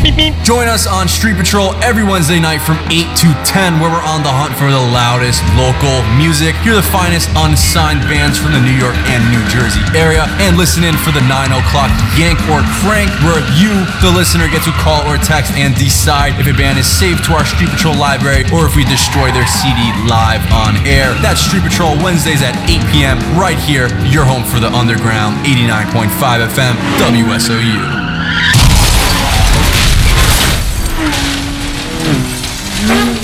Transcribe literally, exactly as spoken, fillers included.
Join us on Street Patrol every Wednesday night from eight to ten, where we're on the hunt for the loudest local music. Hear the finest unsigned bands from the New York and New Jersey area, and listen in for the nine o'clock Yank or Crank, where you, the listener, get to call or text and decide if a band is saved to our Street Patrol library or if we destroy their C D live on air. That's Street Patrol Wednesdays at eight p.m. right here, your home for the underground, eighty-nine point five F M, W S O U.